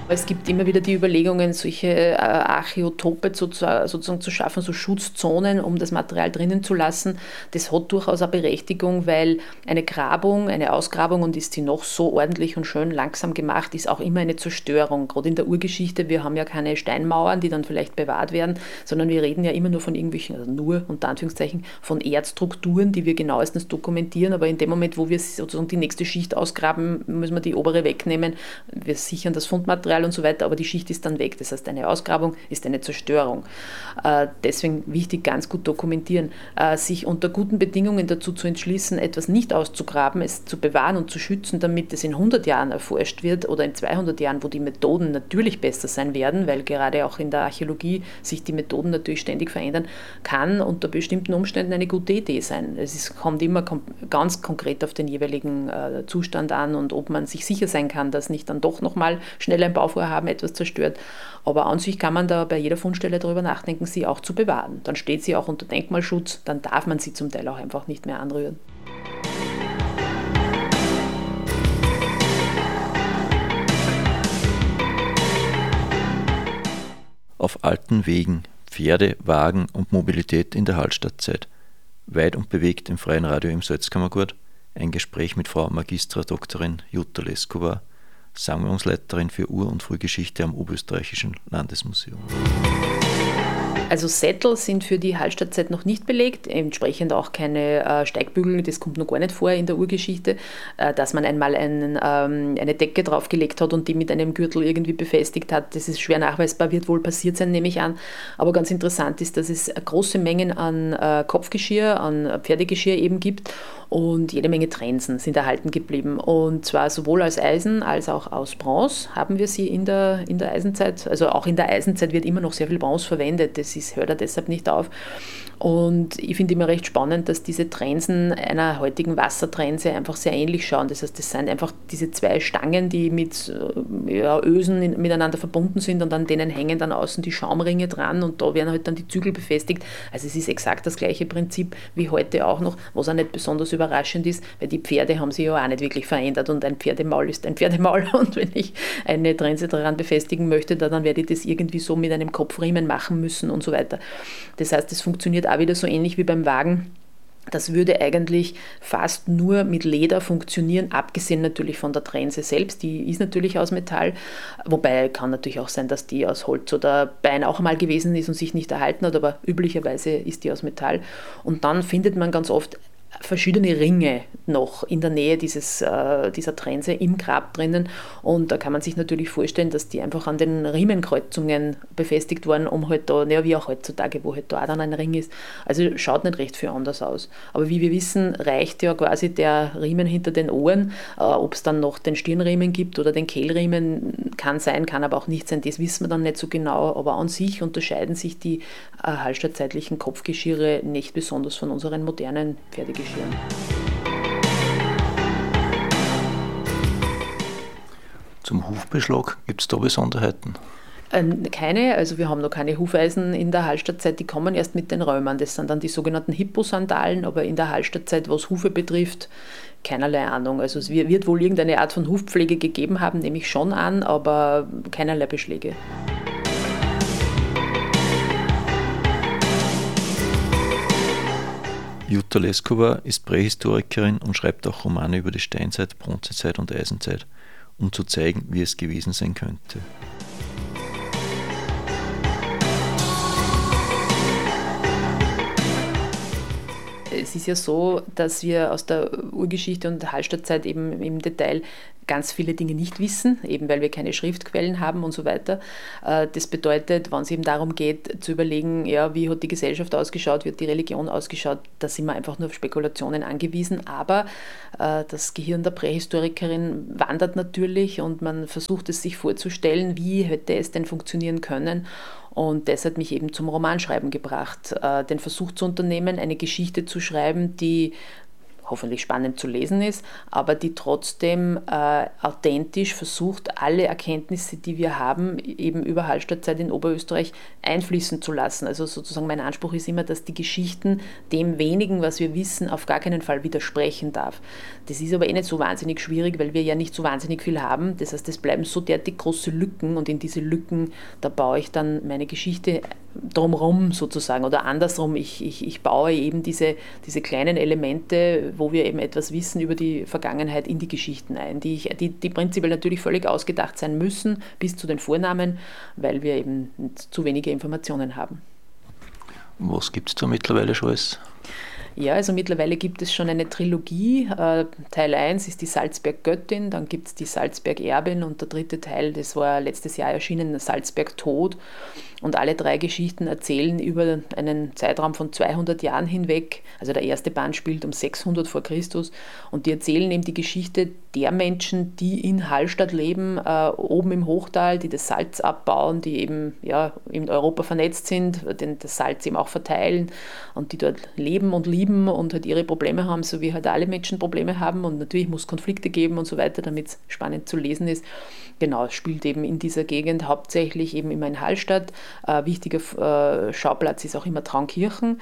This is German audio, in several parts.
Es gibt immer wieder die Überlegungen, solche Archäotope sozusagen zu schaffen, so Schutzzonen, um das Material drinnen zu lassen. Das hat durchaus eine Berechtigung, weil eine Grabung, eine Ausgrabung, und ist sie noch so ordentlich und schön langsam gemacht, ist auch immer eine Zerstörung. Gerade in der Urgeschichte, wir haben ja keine Steinmauern, die dann vielleicht bewahrt werden, sondern wir reden ja immer nur von irgendwelchen, also nur unter Anführungszeichen, von Erdstrukturen, die wir genauestens dokumentieren. Aber in dem Moment, wo wir sozusagen die nächste Schicht ausgraben, müssen wir die obere wegnehmen. Wir sichern das Fundmaterial und so weiter, aber die Schicht ist dann weg. Das heißt, eine Ausgrabung ist eine Zerstörung. Deswegen wichtig, ganz gut dokumentieren. Sich unter guten Bedingungen dazu zu entschließen, etwas nicht auszugraben, es zu bewahren und zu schützen, damit es in 100 Jahren erforscht wird oder in 200 Jahren, wo die Methoden natürlich besser sein werden, weil gerade auch in der Archäologie sich die Methoden natürlich ständig verändern, kann unter bestimmten Umständen eine gute Idee sein. Kommt immer ganz konkret auf den jeweiligen Zustand an und ob man sich sicher sein kann, dass nicht dann doch nochmal schnell ein Bauvorhaben etwas zerstört. Aber an sich kann man da bei jeder Fundstelle darüber nachdenken, sie auch zu bewahren. Dann steht sie auch unter Denkmalschutz, dann darf man sie zum Teil auch einfach nicht mehr anrühren. Auf alten Wegen, Pferde, Wagen und Mobilität in der Hallstattzeit. Weit und bewegt im Freien Radio im Salzkammergut. Ein Gespräch mit Frau Magistra Doktorin Jutta Leskovar, Sammlungsleiterin für Ur- und Frühgeschichte am Oberösterreichischen Landesmuseum. Also Sättel sind für die Hallstattzeit noch nicht belegt, entsprechend auch keine Steigbügel, das kommt noch gar nicht vor in der Urgeschichte, dass man einmal eine Decke draufgelegt hat und die mit einem Gürtel irgendwie befestigt hat, das ist schwer nachweisbar, wird wohl passiert sein, nehme ich an. Aber ganz interessant ist, dass es große Mengen an Kopfgeschirr, an Pferdegeschirr eben gibt und jede Menge Trensen sind erhalten geblieben. Und zwar sowohl aus Eisen als auch aus Bronze haben wir sie in der Eisenzeit. Also auch in der Eisenzeit wird immer noch sehr viel Bronze verwendet. Hört er deshalb nicht auf. Und ich finde immer recht spannend, dass diese Trensen einer heutigen Wassertrense einfach sehr ähnlich schauen. Das heißt, das sind einfach diese zwei Stangen, die mit Ösen miteinander verbunden sind und an denen hängen dann außen die Schaumringe dran und da werden halt dann die Zügel befestigt. Also es ist exakt das gleiche Prinzip wie heute auch noch, was auch nicht besonders überraschend ist, weil die Pferde haben sich ja auch nicht wirklich verändert und ein Pferdemaul ist ein Pferdemaul und wenn ich eine Trense daran befestigen möchte, dann werde ich das irgendwie so mit einem Kopfriemen machen müssen und so weiter. Das heißt, es funktioniert auch wieder so ähnlich wie beim Wagen. Das würde eigentlich fast nur mit Leder funktionieren, abgesehen natürlich von der Trense selbst. Die ist natürlich aus Metall, wobei kann natürlich auch sein, dass die aus Holz oder Bein auch mal gewesen ist und sich nicht erhalten hat, aber üblicherweise ist die aus Metall. Und dann findet man ganz oft verschiedene Ringe noch in der Nähe dieser Trense im Grab drinnen und da kann man sich natürlich vorstellen, dass die einfach an den Riemenkreuzungen befestigt waren, um halt da, wie auch heutzutage, wo halt da auch dann ein Ring ist. Also schaut nicht recht viel anders aus. Aber wie wir wissen, reicht ja quasi der Riemen hinter den Ohren. Ob es dann noch den Stirnriemen gibt oder den Kehlriemen, kann sein, kann aber auch nicht sein, das wissen wir dann nicht so genau. Aber an sich unterscheiden sich die hallstattzeitlichen Kopfgeschirre nicht besonders von unseren modernen Pferdegeschirren. Zum Hufbeschlag gibt es da Besonderheiten? Keine, also wir haben noch keine Hufeisen in der Hallstattzeit, die kommen erst mit den Römern. Das sind dann die sogenannten Hipposandalen, aber in der Hallstattzeit, was Hufe betrifft, keinerlei Ahnung. Also es wird wohl irgendeine Art von Hufpflege gegeben haben, nehme ich schon an, aber keinerlei Beschläge. Jutta Leskovar ist Prähistorikerin und schreibt auch Romane über die Steinzeit, Bronzezeit und Eisenzeit, um zu zeigen, wie es gewesen sein könnte. Es ist ja so, dass wir aus der Urgeschichte und der Hallstattzeit eben im Detail ganz viele Dinge nicht wissen, eben weil wir keine Schriftquellen haben und so weiter. Das bedeutet, wenn es eben darum geht, zu überlegen, ja, wie hat die Gesellschaft ausgeschaut, wie hat die Religion ausgeschaut, da sind wir einfach nur auf Spekulationen angewiesen. Aber das Gehirn der Prähistorikerin wandert natürlich und man versucht es sich vorzustellen, wie hätte es denn funktionieren können. Und das hat mich eben zum Romanschreiben gebracht, den Versuch zu unternehmen, eine Geschichte zu schreiben, die hoffentlich spannend zu lesen ist, aber die trotzdem authentisch versucht, alle Erkenntnisse, die wir haben, eben über Hallstattzeit in Oberösterreich einfließen zu lassen. Also sozusagen mein Anspruch ist immer, dass die Geschichten dem wenigen, was wir wissen, auf gar keinen Fall widersprechen darf. Das ist aber nicht so wahnsinnig schwierig, weil wir ja nicht so wahnsinnig viel haben. Das heißt, es bleiben so derartig große Lücken und in diese Lücken, da baue ich dann meine Geschichte drumherum sozusagen oder andersrum. Ich baue eben diese kleinen Elemente, wo wir eben etwas wissen über die Vergangenheit, in die Geschichten ein, die prinzipiell natürlich völlig ausgedacht sein müssen, bis zu den Vornamen, weil wir eben zu wenige Informationen haben. Was gibt es da mittlerweile schon alles? Ja, also mittlerweile gibt es schon eine Trilogie. Teil 1 ist die Salzberg-Göttin, dann gibt es die Salzberg-Erbin und der dritte Teil, das war letztes Jahr erschienen, Salzberg-Tod. Und alle 3 Geschichten erzählen über einen Zeitraum von 200 Jahren hinweg. Also der erste Band spielt um 600 vor Christus und die erzählen eben die Geschichte der Menschen, die in Hallstatt leben, oben im Hochtal, die das Salz abbauen, die eben in Europa vernetzt sind, das Salz eben auch verteilen und die dort leben und lieben und halt ihre Probleme haben, so wie halt alle Menschen Probleme haben. Und natürlich muss es Konflikte geben und so weiter, damit es spannend zu lesen ist. Genau, es spielt eben in dieser Gegend hauptsächlich eben immer in Hallstatt. Wichtiger Schauplatz ist auch immer Traunkirchen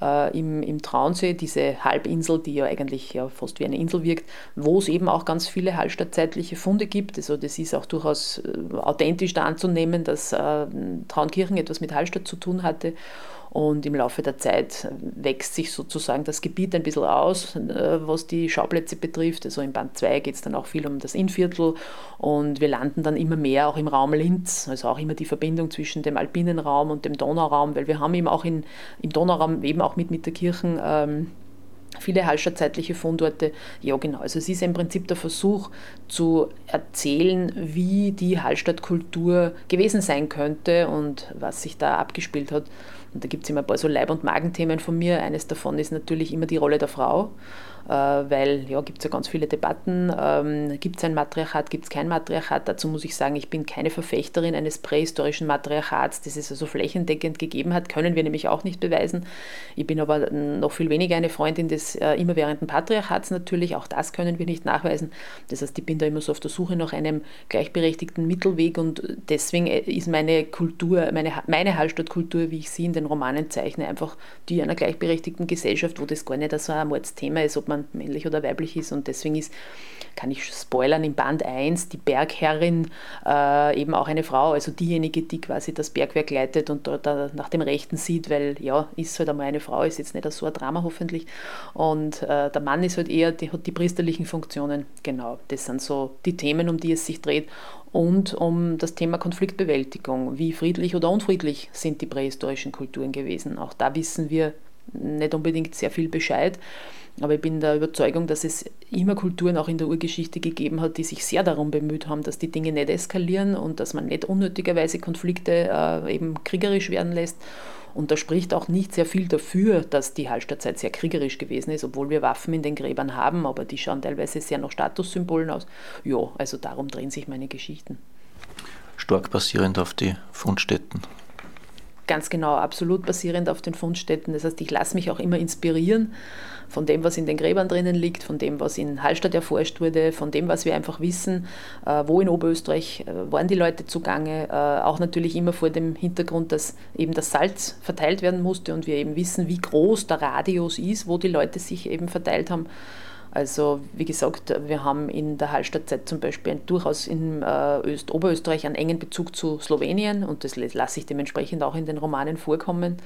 im Traunsee, diese Halbinsel, die ja eigentlich fast wie eine Insel wirkt, wo es eben auch ganz viele hallstattzeitliche Funde gibt. Also das ist auch durchaus authentisch da anzunehmen, dass Traunkirchen etwas mit Hallstatt zu tun hatte. Und im Laufe der Zeit wächst sich sozusagen das Gebiet ein bisschen aus, was die Schauplätze betrifft. Also in Band 2 geht es dann auch viel um das Innviertel und wir landen dann immer mehr auch im Raum Linz, also auch immer die Verbindung zwischen dem alpinen Raum und dem Donauraum, weil wir haben eben auch im Donauraum eben auch mit der Kirchen viele hallstattzeitliche Fundorte. Ja, genau. Also es ist im Prinzip der Versuch zu erzählen, wie die Hallstattkultur gewesen sein könnte und was sich da abgespielt hat. Und da gibt es immer ein paar so Leib- und Magenthemen von mir. Eines davon ist natürlich immer die Rolle der Frau, weil gibt es ja ganz viele Debatten. Gibt es ein Matriarchat, gibt es kein Matriarchat? Dazu muss ich sagen, ich bin keine Verfechterin eines prähistorischen Matriarchats, das es also flächendeckend gegeben hat, können wir nämlich auch nicht beweisen. Ich bin aber noch viel weniger eine Freundin des immerwährenden Patriarchats natürlich, auch das können wir nicht nachweisen. Das heißt, ich bin da immer so auf der Suche nach einem gleichberechtigten Mittelweg und deswegen ist meine Kultur, meine Hallstattkultur, wie ich sie in den Romanen zeichne, einfach die einer gleichberechtigten Gesellschaft, wo das gar nicht so ein Mordsthema ist, ob man männlich oder weiblich ist und deswegen kann ich spoilern, in Band 1 die Bergherrin eben auch eine Frau, also diejenige, die quasi das Bergwerk leitet und dort nach dem Rechten sieht, weil ist halt einmal eine Frau, ist jetzt nicht so ein Drama hoffentlich und der Mann ist halt eher, hat die priesterlichen Funktionen, genau, das sind so die Themen, um die es sich dreht und um das Thema Konfliktbewältigung, wie friedlich oder unfriedlich sind die prähistorischen Kulturen gewesen, auch da wissen wir nicht unbedingt sehr viel Bescheid. Aber ich bin der Überzeugung, dass es immer Kulturen auch in der Urgeschichte gegeben hat, die sich sehr darum bemüht haben, dass die Dinge nicht eskalieren und dass man nicht unnötigerweise Konflikte eben kriegerisch werden lässt. Und da spricht auch nicht sehr viel dafür, dass die Hallstattzeit sehr kriegerisch gewesen ist, obwohl wir Waffen in den Gräbern haben, aber die schauen teilweise sehr nach Statussymbolen aus. Ja, also darum drehen sich meine Geschichten. Stark basierend auf die Fundstätten. Ganz genau, absolut basierend auf den Fundstätten. Das heißt, ich lasse mich auch immer inspirieren von dem, was in den Gräbern drinnen liegt, von dem, was in Hallstatt erforscht wurde, von dem, was wir einfach wissen, wo in Oberösterreich waren die Leute zugange, auch natürlich immer vor dem Hintergrund, dass eben das Salz verteilt werden musste und wir eben wissen, wie groß der Radius ist, wo die Leute sich eben verteilt haben. Also wie gesagt, wir haben in der Hallstattzeit zum Beispiel durchaus in Oberösterreich einen engen Bezug zu Slowenien und das lasse ich dementsprechend auch in den Romanen vorkommen.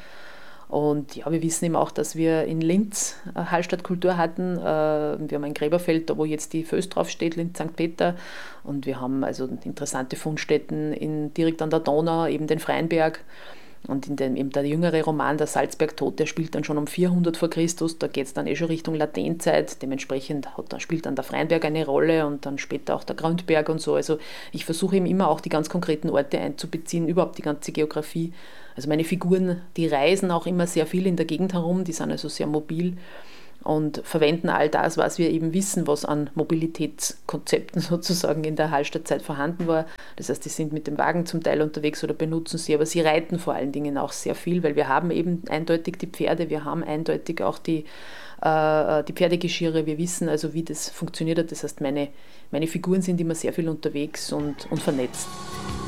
Und ja, wir wissen eben auch, dass wir in Linz Hallstattkultur hatten. Wir haben ein Gräberfeld, da wo jetzt die Föst draufsteht, Linz St. Peter. Und wir haben also interessante Fundstätten direkt an der Donau, eben den Freienberg. Und eben der jüngere Roman, der Salzberg-Tod, der spielt dann schon um 400 vor Christus, da geht es dann schon Richtung Latenzeit, dementsprechend spielt dann der Freienberg eine Rolle und dann später auch der Gründberg und so. Also ich versuche eben immer auch die ganz konkreten Orte einzubeziehen, überhaupt die ganze Geografie. Also meine Figuren, die reisen auch immer sehr viel in der Gegend herum, die sind also sehr mobil und verwenden all das, was wir eben wissen, was an Mobilitätskonzepten sozusagen in der Hallstattzeit vorhanden war. Das heißt, die sind mit dem Wagen zum Teil unterwegs oder benutzen sie, aber sie reiten vor allen Dingen auch sehr viel, weil wir haben eben eindeutig die Pferde, wir haben eindeutig auch die Pferdegeschirre, wir wissen also, wie das funktioniert hat. Das heißt, meine Figuren sind immer sehr viel unterwegs und vernetzt.